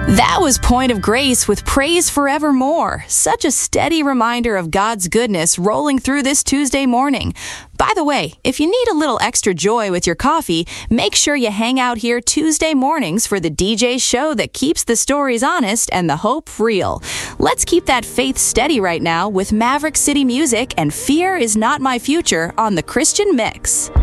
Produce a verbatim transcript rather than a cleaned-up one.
That was Point of Grace with Praise Forevermore. Such a steady reminder of God's goodness rolling through this Tuesday morning. By the way, if you need a little extra joy with your coffee, make sure you hang out here Tuesday mornings for the D J show that keeps the stories honest and the hope real. Let's keep that faith steady right now with Maverick City Music and Fear Is Not My Future on the Christian Mix.